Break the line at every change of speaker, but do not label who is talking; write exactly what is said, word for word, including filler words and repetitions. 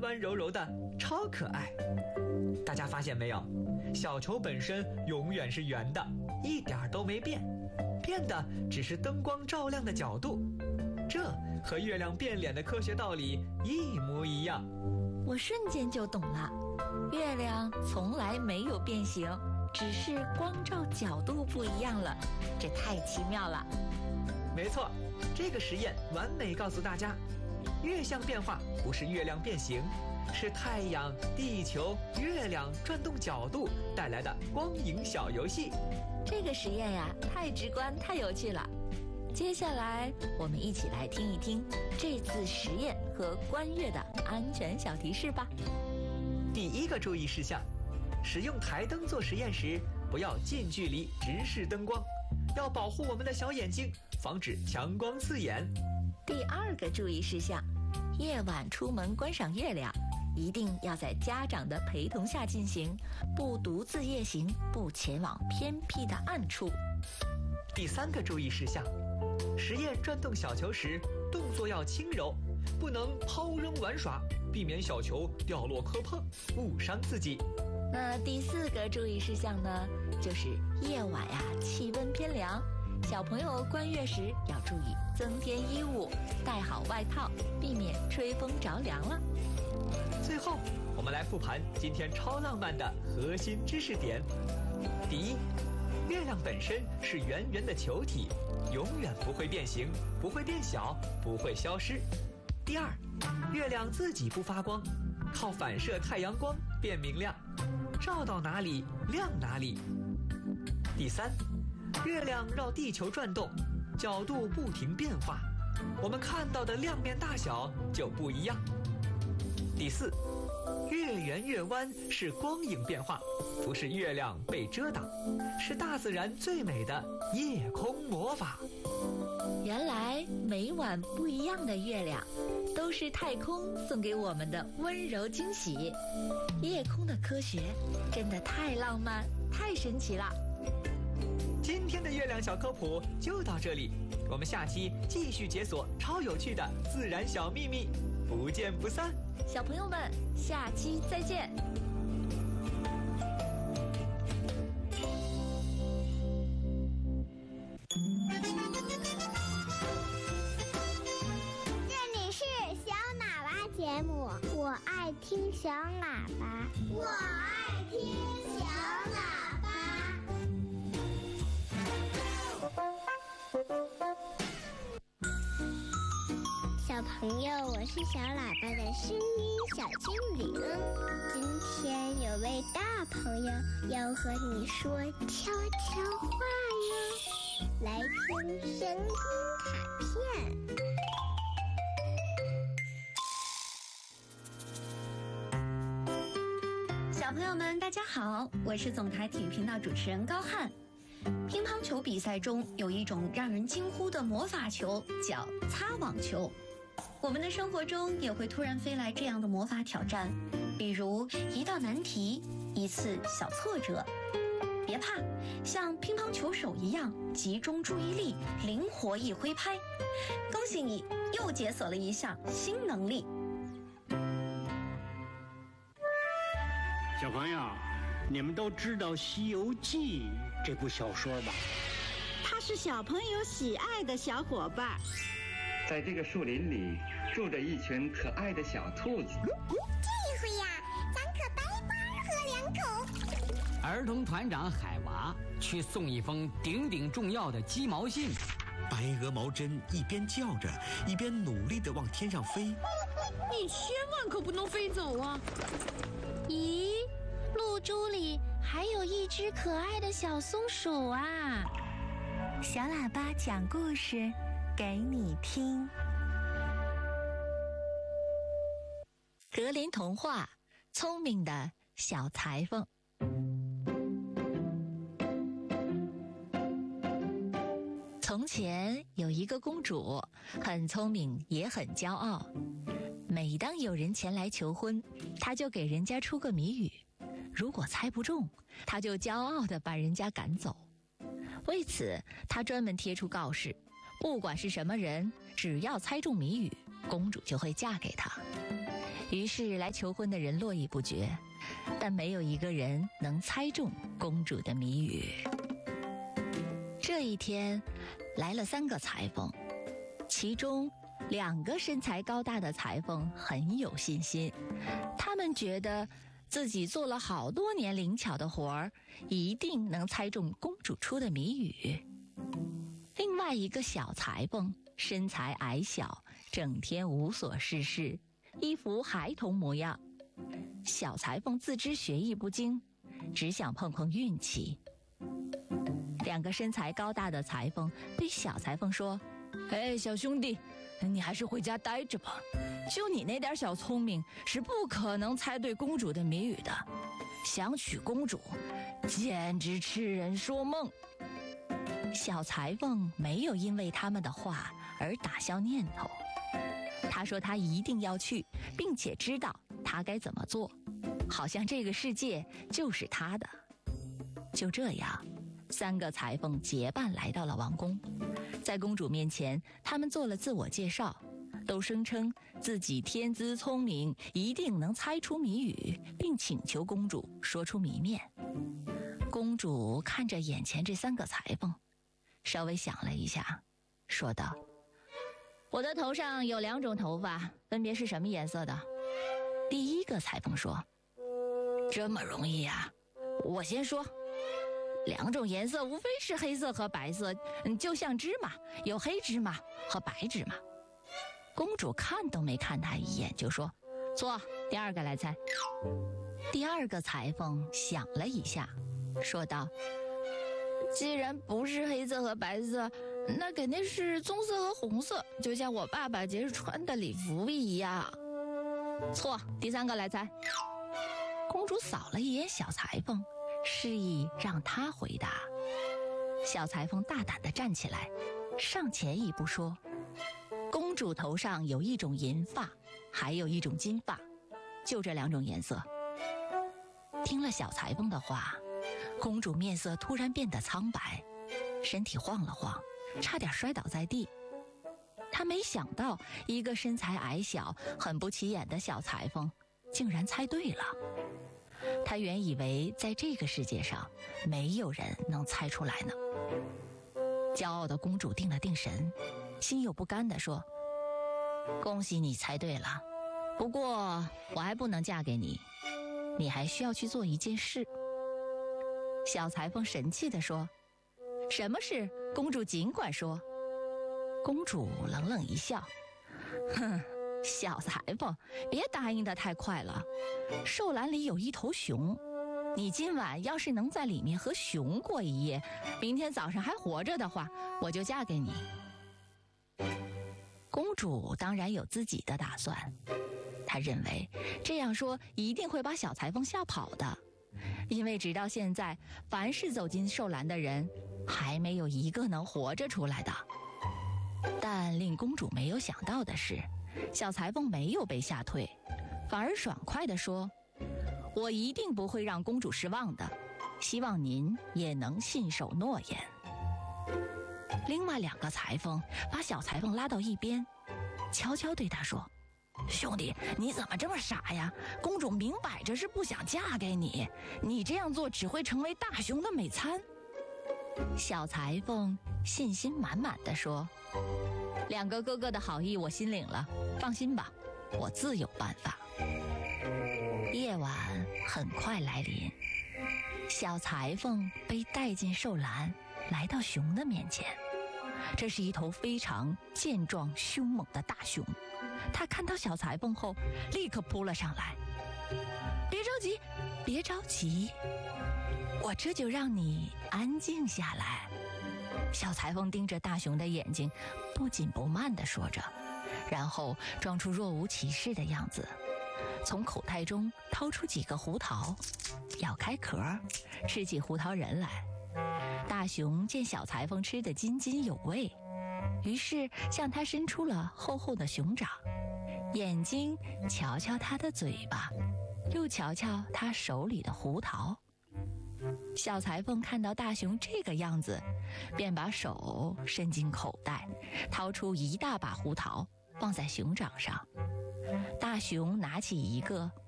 端柔柔的，超可爱。大家发现没有，小球本身永远是圆的，一点都没变，变的只是灯光照亮的角度。这和月亮变脸的科学道理一模一样。
我瞬间就懂了，月亮从来没有变形，只是光照角度不一样了，这太奇妙了。
没错，这个实验完美告诉大家，月相变化不是月亮变形，是太阳、地球、月亮转动角度带来的光影小游戏。
这个实验呀，太直观，太有趣了。接下来我们一起来听一听这次实验和观月的安全小提示吧。
第一个注意事项，使用台灯做实验时，不要近距离直视灯光，要保护我们的小眼睛，防止强光刺眼。
第二个注意事项，夜晚出门观赏月亮，一定要在家长的陪同下进行，不独自夜行，不前往偏僻的暗处。
第三个注意事项，实验转动小球时，动作要轻柔，不能抛扔玩耍，避免小球掉落磕碰，误伤自己。
那第四个注意事项呢，就是夜晚呀，气温偏凉，小朋友观月时要注意增添衣物，带好外套，避免吹风着凉了。
最后，我们来复盘今天超浪漫的核心知识点。第一，月亮本身是圆圆的球体，永远不会变形，不会变小，不会消失。第二，月亮自己不发光，靠反射太阳光变明亮，照到哪里亮哪里。第三，月亮绕地球转动，角度不停变化，我们看到的亮面大小就不一样。第四，月圆月弯是光影变化，不是月亮被遮挡，是大自然最美的夜空魔法。
原来每晚不一样的月亮，都是太空送给我们的温柔惊喜。夜空的科学真的太浪漫，太神奇了。
今天的月亮小科普就到这里，我们下期继续解锁超有趣的自然小秘密，不见不散。
小朋友们，下期再见。
这里是小喇叭节目，我爱听小喇叭，我爱听小喇叭。小朋友，我是小喇叭的声音小精灵。今天有位大朋友要和你说悄悄话哟，来听声音卡片。
小朋友们，大家好，我是总台体育频道主持人高翰。乒乓球比赛中有一种让人惊呼的魔法球，叫擦网球。我们的生活中也会突然飞来这样的魔法挑战，比如一道难题，一次小挫折。别怕，像乒乓球手一样集中注意力，灵活一挥拍。恭喜你又解锁了一项新能力。
小朋友，你们都知道《西游记》这部小说吧？
它是小朋友喜爱的小伙伴。
在这个树林里住着一群可爱的小兔子。
这回呀，咱可白花喝两口。
儿童团长海娃去送一封顶顶重要的鸡毛信。
白鹅毛针一边叫着，一边努力地往天上飞。
你千万可不能飞走啊！咦，露珠里还有一只可爱的小松鼠啊！
小喇叭讲故事给你听。格林童话，聪明的小裁缝。从前有一个公主，很聪明也很骄傲。每当有人前来求婚，她就给人家出个谜语，如果猜不中，她就骄傲地把人家赶走。为此，她专门贴出告示，不管是什么人，只要猜中谜语，公主就会嫁给他。 于是来求婚的人络绎不绝，但没有一个人能猜中公主的谜语。这一天来了三个裁缝，其中两个身材高大的裁缝很有信心，他们觉得自己做了好多年灵巧的活儿，一定能猜中公主出的谜语。另外一个小裁缝身材矮小，整天无所事事，一副孩童模样。小裁缝自知学艺不精，只想碰碰运气。两个身材高大的裁缝对小裁缝说：“哎，小兄弟，你还是回家待着吧。就你那点小聪明，是不可能猜对公主的谜语的。想娶公主，简直痴人说梦。”小裁缝没有因为他们的话而打消念头，他说他一定要去，并且知道他该怎么做，好像这个世界就是他的。就这样，三个裁缝结伴来到了王宫，在公主面前，他们做了自我介绍，都声称自己天资聪明，一定能猜出谜语，并请求公主说出谜面。公主看着眼前这三个裁缝，稍微想了一下，说道：“我的头上有两种头发，分别是什么颜色的？”第一个裁缝说：“这么容易啊，我先说。两种颜色无非是黑色和白色，就像芝麻，有黑芝麻和白芝麻。”公主看都没看他一眼就说：“错，第二个来猜。”第二个裁缝想了一下，说道：“既然不是黑色和白色，那肯定是棕色和红色，就像我爸爸节日穿的礼服一样。”错，第三个来猜。公主扫了一眼小裁缝，示意让他回答。小裁缝大胆地站起来，上前一步说：“公主头上有一种银发，还有一种金发，就这两种颜色。”听了小裁缝的话，公主面色突然变得苍白，身体晃了晃，差点摔倒在地。她没想到一个身材矮小、很不起眼的小裁缝竟然猜对了。她原以为在这个世界上没有人能猜出来呢。骄傲的公主定了定神，心有不甘地说：“恭喜你猜对了，不过我还不能嫁给你，你还需要去做一件事。”小裁缝神气地说：“什么事？公主尽管说。”公主冷冷一笑：“哼，小裁缝，别答应得太快了。寿篮里有一头熊，你今晚要是能在里面和熊过一夜，明天早上还活着的话，我就嫁给你。”公主当然有自己的打算，她认为这样说一定会把小裁缝吓跑的，因为直到现在，凡是走进寿篮的人，还没有一个能活着出来的。但令公主没有想到的是，小裁缝没有被吓退，反而爽快地说：“我一定不会让公主失望的，希望您也能信守诺言。”另外两个裁缝把小裁缝拉到一边，悄悄对他说：“兄弟，你怎么这么傻呀？公主明摆着是不想嫁给你，你这样做只会成为大熊的美餐。”小裁缝信心满满地说：“两个哥哥的好意我心领了，放心吧，我自有办法。”夜晚很快来临，小裁缝被带进寿篮，来到熊的面前。这是一头非常健壮凶猛的大熊，他看到小裁缝后立刻扑了上来。“别着急，别着急，我这就让你安静下来。”小裁缝盯着大熊的眼睛，不紧不慢地说着，然后装出若无其事的样子，从口袋中掏出几个胡桃，咬开壳，吃起胡桃仁来。大熊见小裁缝吃得津津有味，于是向他伸出了厚厚的熊掌，眼睛瞧瞧他的嘴巴，又瞧瞧他手里的胡桃。小裁缝看到大熊这个样子，便把手伸进口袋，掏出一大把胡桃放在熊掌上。 大熊拿起一个，